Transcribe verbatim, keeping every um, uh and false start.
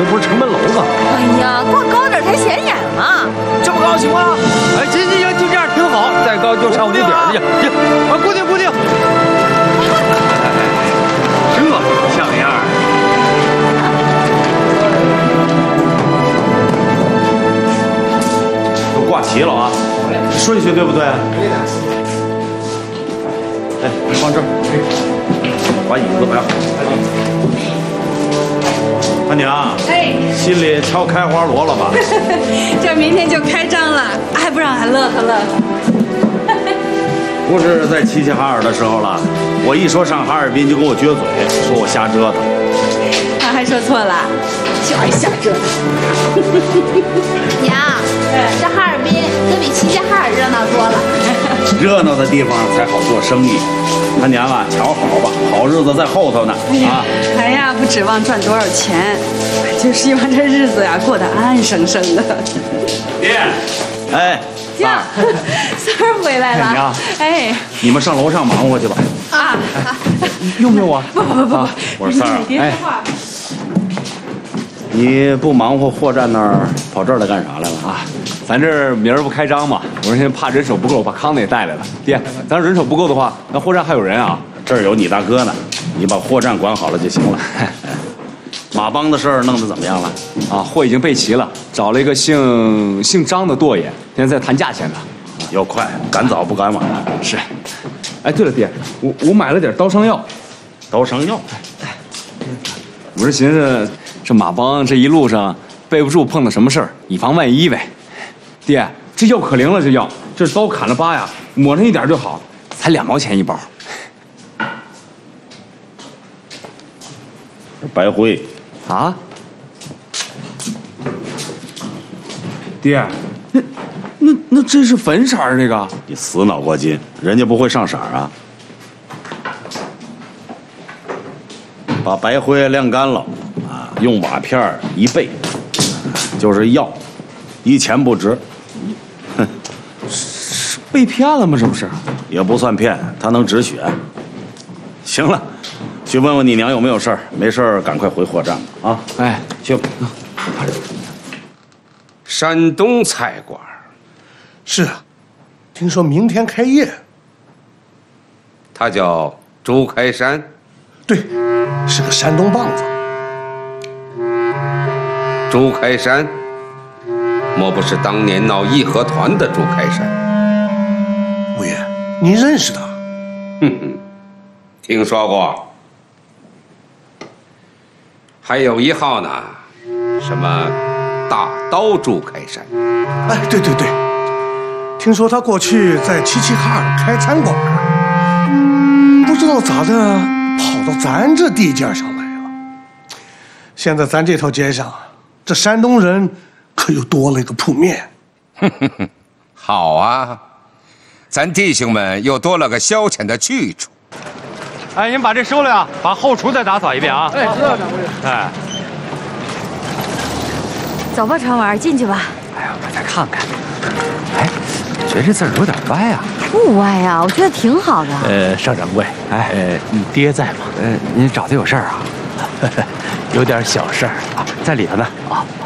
又不是城门楼子。 哎呀，挂高点才显眼嘛！ 这么高行吗？哎，行行行，就这样挺好，再高就差五点了。行行，啊，固定固定。这像样儿。都挂齐了啊，顺序对不对？对的。哎，放这儿，把椅子摆好。大娘， 哎， 心里瞧开花螺了吧？ 这明天就开张了，还不让俺乐呵乐呵。 不是在齐齐哈尔的时候了，我一说上哈尔滨就跟我撅嘴，说我瞎折腾。 他还说错了，就爱瞎折腾。 娘，这哈尔滨可比齐齐哈尔热闹多了。 热闹的地方才好做生意。他娘啊，瞧好吧，好日子在后头呢。啊， 哎呀，不指望赚多少钱，就希望这日子呀过得安安生生的。 爹，哎。 呀，三儿回来了。 娘， 哎， 你们上楼上忙活去吧。 啊， 用不用我？ 不不不不， 我说三儿， 别说话。 你不忙活货站那儿，跑这儿来干啥来了啊？ 咱这明儿不开张嘛，我说现在怕人手不够，把康子也带来了。爹，咱人手不够的话，那货站还有人啊？ 这儿有你大哥呢，你把货站管好了就行了。马帮的事儿弄得怎么样了？ 啊，货已经备齐了，找了一个姓姓张的舵爷，现在在谈价钱呢。 要快，赶早不赶晚。 是。哎，对了，爹，我我买了点刀伤药。 刀伤药？ 我是寻思，这马帮这一路上备不住碰到什么事儿，以防万一呗。爹，这药可灵了，这药，这刀砍了疤呀，抹上一点就好，才两毛钱一包。 白灰。 啊？爹，那那那这是粉色儿，这个你死脑过筋，人家不会上色啊。把白灰晾干了啊，用瓦片一备，就是药，一钱不值。哼， 是被骗了吗？这不是？ 也不算骗，他能止血。行了。去问问你娘有没有事儿，没事儿赶快回货站吧。啊， 哎， 去吧。 山东菜馆， 是啊，听说明天开业。 他叫周开山， 对，是个山东棒子。 周开山，莫不是当年闹义和团的周开山？ 五爷，你认识他？ 哼哼，听说过。还有一号呢，什么大刀周开山？ 哎，对对对，听说他过去在齐齐哈尔开餐馆，不知道咋的跑到咱这地界上来了。现在咱这条街上，这山东人可又多了一个铺面。 哼哼哼，好啊，咱弟兄们又多了个消遣的去处。 哎，您把这收了呀，把后厨再打扫一遍啊。 哎，知道掌柜。 哎， 走吧，常玩，进去吧。 哎呀，我再看看。哎，觉得这字儿有点歪啊。 不歪呀，我觉得挺好的。 呃，邵掌柜， 哎，呃，你爹在吗？ 呃，您找他有事儿啊？ 有点小事儿啊，在里头呢。 啊。